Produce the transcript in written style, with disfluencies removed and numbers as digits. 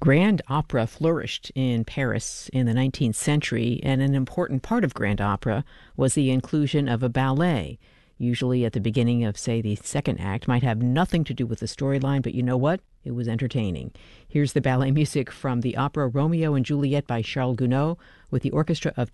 Grand opera flourished in Paris in the 19th century, and an important part of grand opera was the inclusion of a ballet, usually at the beginning of, say, the second act. Might have nothing to do with the storyline, but you know what? It was entertaining. Here's the ballet music from the opera Romeo and Juliet by Charles Gounod with the orchestra of